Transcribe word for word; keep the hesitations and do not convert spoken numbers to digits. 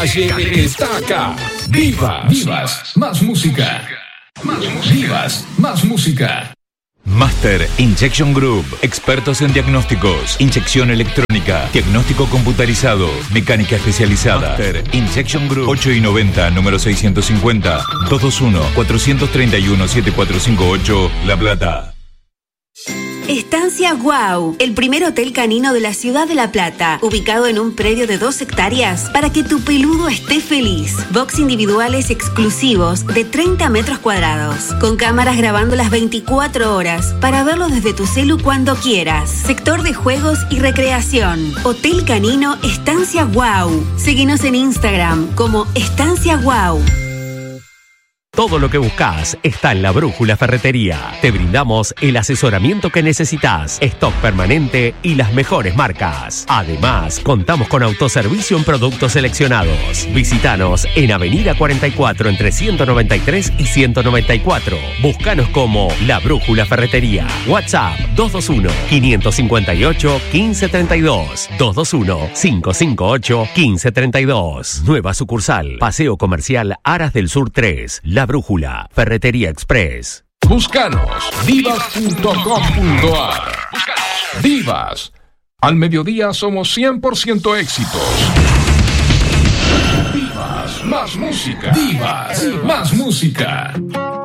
Calle está acá. Vivas, vivas, más música. Más música. Vivas, más música. Master Injection Group, expertos en diagnósticos, inyección electrónica, diagnóstico computarizado, mecánica especializada. Master Injection Group, ocho y noventa, número seiscientos cincuenta, dos dos uno, cuatro tres uno, siete cuatro cinco ocho, La Plata. Estancia Wow, el primer hotel canino de la ciudad de La Plata, ubicado en un predio de dos hectáreas para que tu peludo esté feliz. Box individuales exclusivos de treinta metros cuadrados, con cámaras grabando las veinticuatro horas para verlo desde tu celu cuando quieras. Sector de juegos y recreación. Hotel Canino Estancia Wow. Síguenos en Instagram como Estancia Wow. Todo lo que buscas está en La Brújula Ferretería. Te brindamos el asesoramiento que necesitas, stock permanente y las mejores marcas. Además, contamos con autoservicio en productos seleccionados. Visítanos en Avenida cuarenta y cuatro entre ciento noventa y tres y ciento noventa y cuatro. Búscanos como La Brújula Ferretería. WhatsApp dos dos uno, cinco cinco ocho, uno cinco tres dos. dos dos uno, cinco cinco ocho, uno cinco tres dos. Nueva sucursal. Paseo Comercial Aras del Sur tres. La Brújula, Ferretería Express. Búscanos, vivas punto com punto a r. Vivas. Al mediodía somos cien por ciento éxitos. Vivas, más música. Vivas, más música.